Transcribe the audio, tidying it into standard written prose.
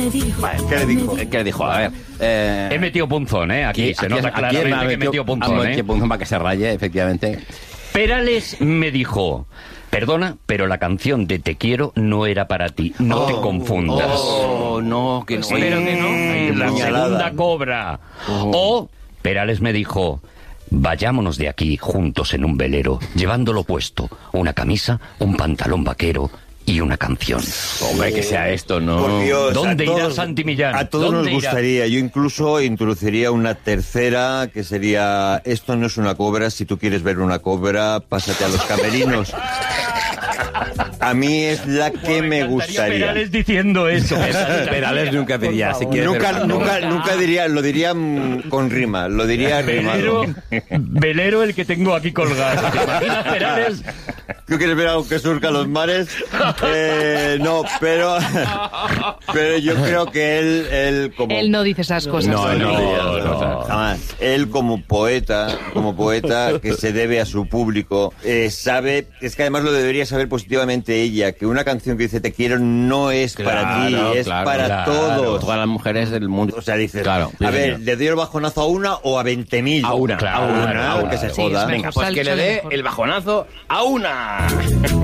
¿Qué le dijo? ¿Qué le dijo? A ver. He metido punzón, ¿eh? Aquí se nota claramente que he metido punzón, ¿eh? Punzón para que se raye, efectivamente. Perales me dijo: perdona, pero la canción de Te quiero no era para ti. No te confundas. No, que no. Espero que no. La segunda cobra. O Perales me dijo: vayámonos de aquí juntos en un velero, llevándolo puesto, una camisa, un pantalón vaquero y una canción. Hombre, que sea esto, ¿no? Por Dios, ¿Dónde irá Santi Millán? A todos nos ¿Dónde irá? gustaría. Yo incluso introduciría una tercera, que sería: esto no es una cobra, si tú quieres ver una cobra, pásate a los camerinos. A mí es la que me gustaría. Perales diciendo eso. Perales nunca diría, si quieres Nunca diría, lo diría con rima, lo diría rimado. Velero el que tengo aquí colgado. ¿Te imaginas, Perales? ¿Tú quieres ver algo que surca los mares? No, pero yo creo que él como... Él no dice esas cosas. No, jamás. Él como poeta que se debe a su público, sabe, es que además lo debería saber positivamente ella, que una canción que dice te quiero no es para ti, es para todos. Todas las mujeres del mundo. O sea, dices, a ver, ¿le doy el bajonazo a una o a 20.000? A una, a una, que se joda. Venga, pues que le dé el bajonazo a una.